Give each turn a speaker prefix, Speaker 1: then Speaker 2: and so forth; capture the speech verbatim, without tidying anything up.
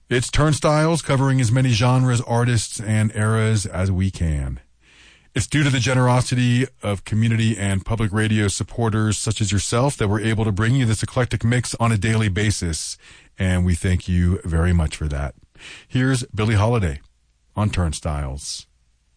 Speaker 1: It's Turnstiles, covering as many genres, artists, and eras as we can. It's due to the generosity of community and public radio supporters such as yourself that we're able to bring you this eclectic mix on a daily basis, and we thank you very much for that. Here's Billie Holiday on Turnstiles.